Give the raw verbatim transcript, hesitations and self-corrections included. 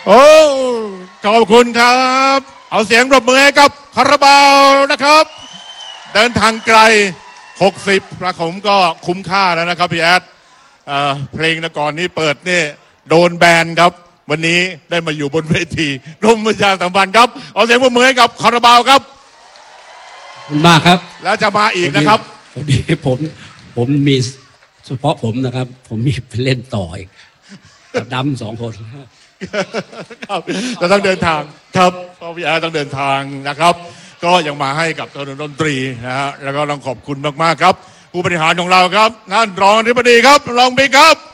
โอ้ขอบคุณครับเอาเสียงปรบมือให้กับคาราบาวนะครับเดินทางไกลหกสิบประผมก็คุ้มค่าแล้วนะครับพี่แอดเพลงแต่ก่อนนี้เปิดนี่โดนแบนครับวันนี้ได้มาอยู่บนเวทีกรมประชาสัมพันธ์ครับเอาเสียงปรบมือให้กับคาราบาวครับขอบคุณมากครับแล้วจะมาอีกนะครับวันนี้ผมผมมีเฉพาะผมนะครับผมมีไปเล่นต่ออีกดำสองคนครับจะต้องเดินทางครับเพราะพี่แอดต้องเดินทางนะครับก็ยังมาให้กับดนตรีนะฮะแล้วก็ต้องขอบคุณมากๆครับผู้บริหารของเราครับท่านรองอธิบดีครับรองบิ๊กครับ